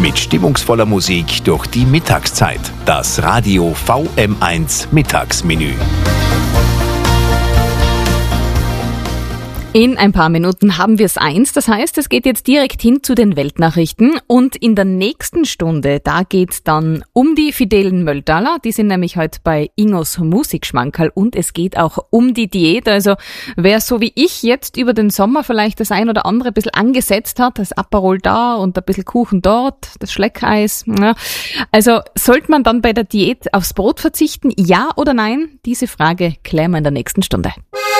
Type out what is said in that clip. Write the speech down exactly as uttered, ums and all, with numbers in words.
Mit stimmungsvoller Musik durch die Mittagszeit. Das Radio V M eins Mittagsmenü. In ein paar Minuten haben wir es eins. Das heißt, es geht jetzt direkt hin zu den Weltnachrichten. Und in der nächsten Stunde, da geht's dann um die fidelen Mölltaler. Die sind nämlich heute bei Ingos Musikschmankerl. Und es geht auch um die Diät. Also wer so wie ich jetzt über den Sommer vielleicht das ein oder andere ein bisschen angesetzt hat, das Aperol da und ein bisschen Kuchen dort, das Schleckeis. Ja. Also sollte man dann bei der Diät aufs Brot verzichten? Ja oder nein? Diese Frage klären wir in der nächsten Stunde.